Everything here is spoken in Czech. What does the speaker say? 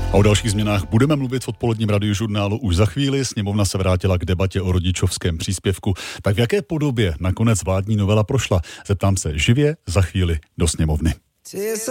A o dalších změnách budeme mluvit v odpoledním radiožurnálu už za chvíli. Sněmovna se vrátila k debatě o rodičovském příspěvku. Tak v jaké podobě nakonec vládní novela prošla? Zeptám se živě za chvíli do sněmovny.